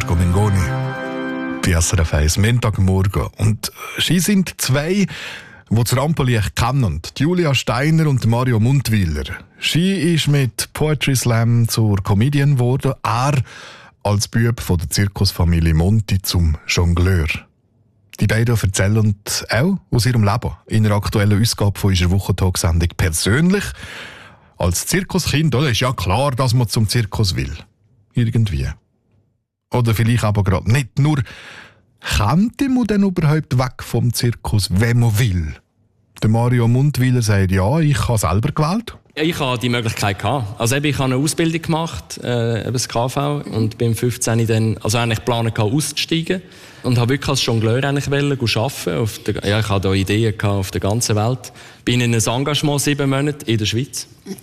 Francesco Mengoni bei SRF 1, Montagmorgen. Und sie sind zwei, die das Rampenlicht kennen. Julia Steiner und Mario Mundwiler. Sie ist mit Poetry Slam zur Comedian geworden. Er als Bub von der Zirkusfamilie Monti zum Jongleur. Die beiden erzählen auch aus ihrem Leben in einer aktuellen Ausgabe von unserer Wochentag-Sendung persönlich. Als Zirkuskind ist ja klar, dass man zum Zirkus will. Irgendwie. Oder vielleicht aber gerade nicht. Nur, könnte man denn überhaupt weg vom Zirkus, wenn man will? Der Mario Mundwiler sagt, ja, ich habe selber gewählt. Ja, ich hatte die Möglichkeit. Also ich habe eine Ausbildung gemacht, das KV, und bin 15 dann, also eigentlich geplant auszusteigen. Und habe wirklich als Jongleur arbeiten. Ich hatte da Ideen auf der ganzen Welt. Bin in ein Engagement 7 Monate in der Schweiz.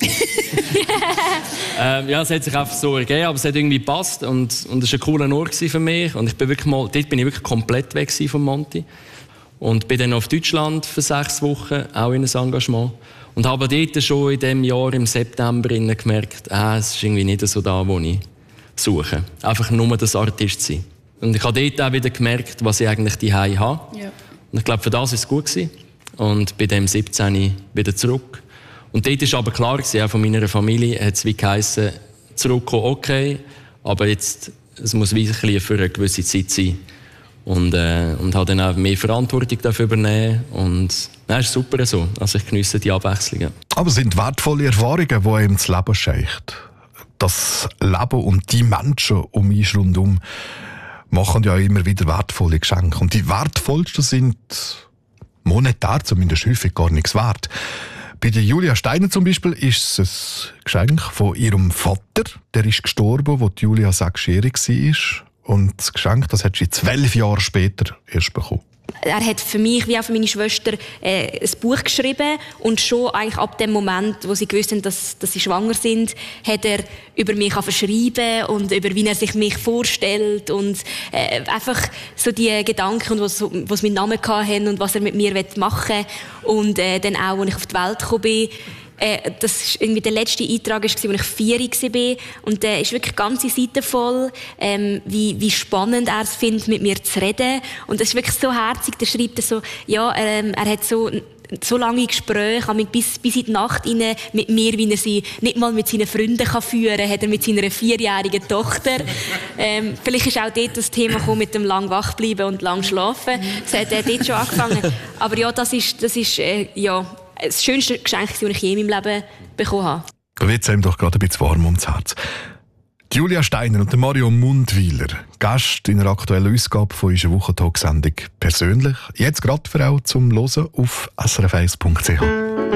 Ja, es hat sich einfach so ergeben, aber es hat irgendwie gepasst und es war ein cooler Ort für mich. Und dort bin ich wirklich komplett weg vom Monti. Und bin dann auf Deutschland für 6 Wochen, auch in ein Engagement. Und habe dort schon in diesem Jahr, im September, gemerkt, es ist irgendwie nicht so da, wo ich suche. Einfach nur das Artist sein. Und ich habe dort auch wieder gemerkt, was ich eigentlich daheim habe. Ja. Und ich glaube, für das war es gut gewesen. Und bei dem 17 wieder zurück. Und dort war aber klar gewesen, auch von meiner Familie hat es wie geheissen, zurückkommen, okay, aber jetzt, es muss wirklich für eine gewisse Zeit sein. Und habe dann auch mehr Verantwortung dafür übernehmen. Und es ist super so. Also ich geniesse die Abwechslungen. Aber es sind wertvolle Erfahrungen, die einem das Leben schenkt. Das Leben und die Menschen um mich rundum machen ja immer wieder wertvolle Geschenke. Und die wertvollsten sind monetär zumindest häufig gar nichts wert. Bei der Julia Steiner zum Beispiel ist es ein Geschenk von ihrem Vater. Der ist gestorben, als Julia 6-jährig war. Und das Geschenk, das hat sie 12 Jahre später erst bekommen. Er hat für mich wie auch für meine Schwester ein Buch geschrieben und schon eigentlich ab dem Moment, wo sie gewusst haben, dass sie schwanger sind, hat er über mich verschrieben und über wie er sich mich vorstellt und einfach so die Gedanken, was mit Namen hatten und was er mit mir machen will. Und dann auch, als ich auf die Welt gekommen bin, das war irgendwie der letzte Eintrag, als ich 4 war. Und der ist wirklich ganze Seite voll, wie spannend er es findet, mit mir zu reden. Und das ist wirklich so herzig. Der schreibt so, ja, er hat so lange Gespräche, bis in die Nacht rein mit mir, wie er sie nicht mal mit seinen Freunden führen kann, hat er mit seiner 4-jährigen Tochter. Vielleicht ist auch dort das Thema gekommen mit dem lang wach bleiben und lang schlafen. Das hat er dort schon angefangen. Aber ja, das ist das schönste Geschenk, das ich je in meinem Leben bekommen habe. Da wird es einem doch gerade ein bisschen warm ums Herz. Die Julia Steiner und Mario Mundwiler, Gast in einer aktuellen Ausgabe von unserer Wochentag-Sendung persönlich. Jetzt gerade für auch zum Hören auf srf1.ch.